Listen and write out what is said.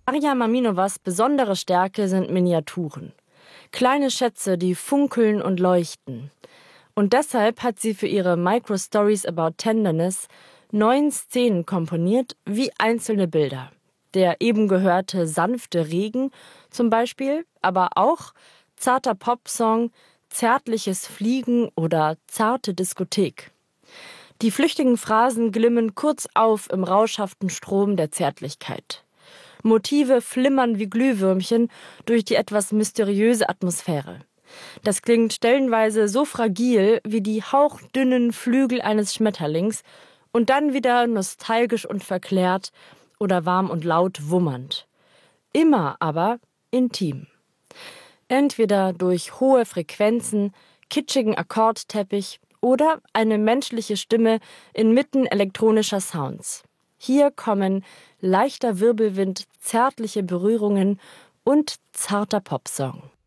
Arja Maminowas besondere Stärke sind Miniaturen. Kleine Schätze, die funkeln und leuchten. Und deshalb hat sie für ihre Micro-Stories about Tenderness 9 Szenen komponiert wie einzelne Bilder. Der eben gehörte sanfte Regen zum Beispiel, aber auch zarter Popsong, zärtliches Fliegen oder zarte Diskothek. Die flüchtigen Phrasen glimmen kurz auf im rauschhaften Strom der Zärtlichkeit. Motive flimmern wie Glühwürmchen durch die etwas mysteriöse Atmosphäre. Das klingt stellenweise so fragil wie die hauchdünnen Flügel eines Schmetterlings und dann wieder nostalgisch und verklärt oder warm und laut wummernd. Immer aber intim. Entweder durch hohe Frequenzen, kitschigen Akkordteppich oder eine menschliche Stimme inmitten elektronischer Sounds. Hier kommen leichter Wirbelwind, zärtliche Berührungen und zarter Popsong.